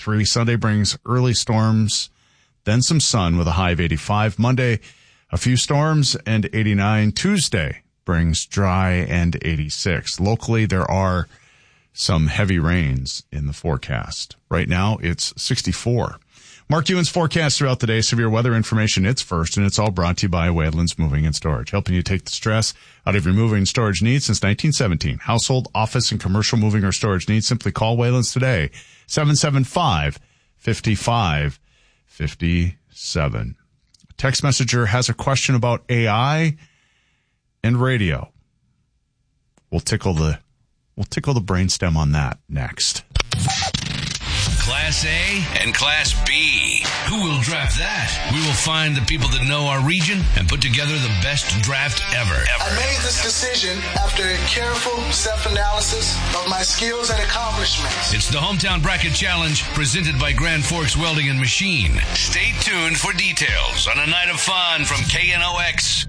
83. Sunday brings early storms, then some sun with a high of 85. Monday, a few storms and 89. Tuesday brings dry and 86. Locally, there are some heavy rains in the forecast. Right now, it's 64. Mark Ewan's forecast throughout the day. Severe weather information, it's first, and it's all brought to you by Wayland's Moving and Storage, helping you take the stress out of your moving and storage needs since 1917. Household, office, and commercial moving or storage needs. Simply call Wayland's today, 775-5557. Text messenger has a question about AI and radio. We'll tickle the brainstem on that next. Class A and Class B. Who will draft that? We will find the people that know our region and put together the best draft ever. I made this decision after a careful self-analysis of my skills and accomplishments. It's the Hometown Bracket Challenge presented by Grand Forks Welding and Machine. Stay tuned for details on a night of fun from KNOX.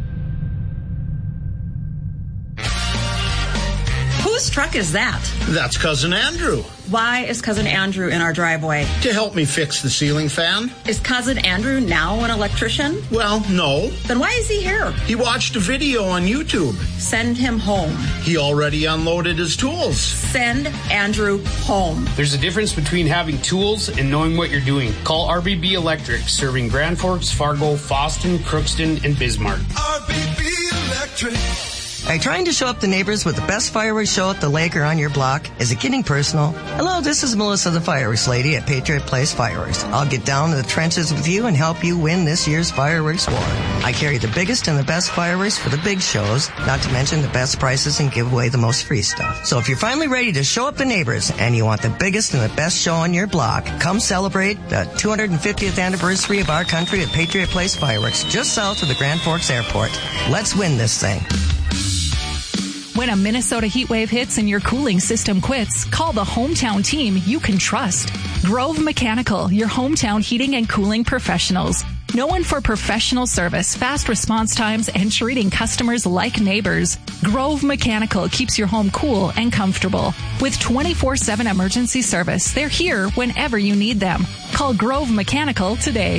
Whose truck is that? That's Cousin Andrew. Why is Cousin Andrew in our driveway? To help me fix the ceiling fan. Is Cousin Andrew now an electrician? Well, no. Then why is he here? He watched a video on YouTube. Send him home. He already unloaded his tools. Send Andrew home. There's a difference between having tools and knowing what you're doing. Call RBB Electric, serving Grand Forks, Fargo, Fosston, Crookston, and Bismarck. RBB Electric. Are you trying to show up the neighbors with the best fireworks show at the lake or on your block? Is it getting personal? Hello, this is Melissa the Fireworks Lady at Patriot Place Fireworks. I'll get down to the trenches with you and help you win this year's fireworks war. I carry the biggest and the best fireworks for the big shows, not to mention the best prices and give away the most free stuff. So if you're finally ready to show up the neighbors and you want the biggest and the best show on your block, come celebrate the 250th anniversary of our country at Patriot Place Fireworks, just south of the Grand Forks Airport. Let's win this thing. When a Minnesota heat wave hits and your cooling system quits, call the hometown team you can trust. Grove Mechanical, your hometown heating and cooling professionals. Known for professional service, fast response times, and treating customers like neighbors, Grove Mechanical keeps your home cool and comfortable. With 24/7 emergency service, they're here whenever you need them. Call Grove Mechanical today.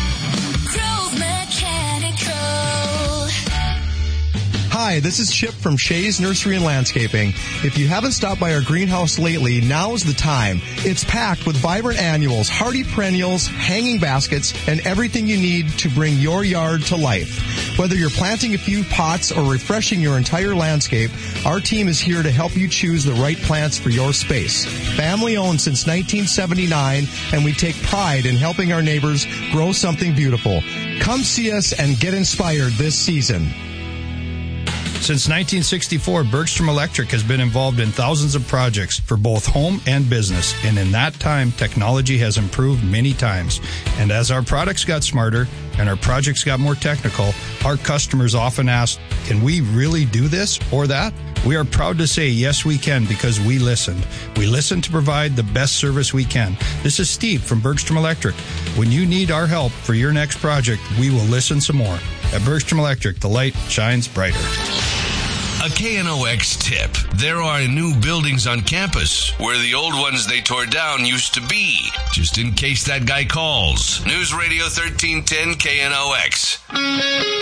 Hi, this is Chip from Shays Nursery and Landscaping. If you haven't stopped by our greenhouse lately, now is the time. It's packed with vibrant annuals, hardy perennials, hanging baskets, and everything you need to bring your yard to life. Whether you're planting a few pots or refreshing your entire landscape, our team is here to help you choose the right plants for your space. Family owned since 1979, and we take pride in helping our neighbors grow something beautiful. Come see us and get inspired this season. Since 1964, Bergstrom Electric has been involved in thousands of projects for both home and business. And in that time, technology has improved many times. And as our products got smarter and our projects got more technical, our customers often ask, can we really do this or that? We are proud to say, yes, we can, because we listened. We listened to provide the best service we can. This is Steve from Bergstrom Electric. When you need our help for your next project, we will listen some more. At Bergstrom Electric, the light shines brighter. A KNOX tip. There are new buildings on campus where the old ones they tore down used to be. Just in case that guy calls. News Radio 1310 KNOX.